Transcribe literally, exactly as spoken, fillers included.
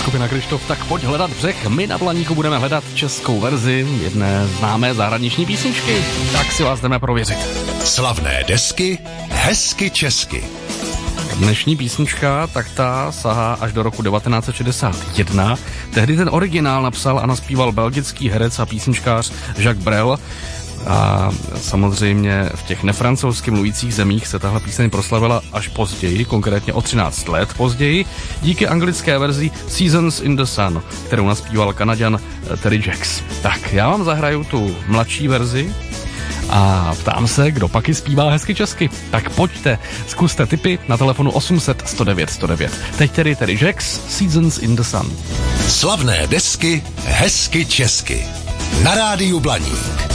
skupina Krištof, tak pojď hledat břeh. My na Blaníku budeme hledat českou verzi jedné známé zahraniční písničky. Tak si vás jdeme prověřit. Slavné desky, hezky česky. Dnešní písnička, tak ta sahá až do roku devatenáct set šedesát jedna. Tehdy ten originál napsal a naspíval belgický herec a písničkář Jacques Brel. A samozřejmě v těch nefrancouzsky mluvících zemích se tahle píseň proslavila až později, konkrétně o třináct let později, díky anglické verzi Seasons in the Sun, kterou naspíval Kanaďan Terry Jacks. Tak já vám zahraju tu mladší verzi a ptám se, kdo pak i zpívá hezky česky. Tak pojďte, zkuste tipy na telefonu osm set sto devět sto devět. Teď tedy Terry Jacks, Seasons in the Sun. Slavné desky, hezky česky. Na rádiu Blaník.